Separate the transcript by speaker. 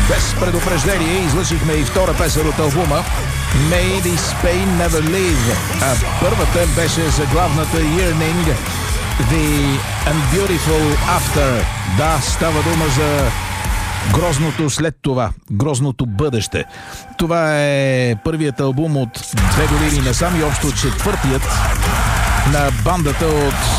Speaker 1: Без предупреждение излъчихме и втора песен от албума May This Pain Never Leave. А първата беше заглавната Yearning The Unbeautiful After. Да, става дума за грозното след това, грозното бъдеще. Това е първият албум от 2 години насам и общо четвъртият на бандата от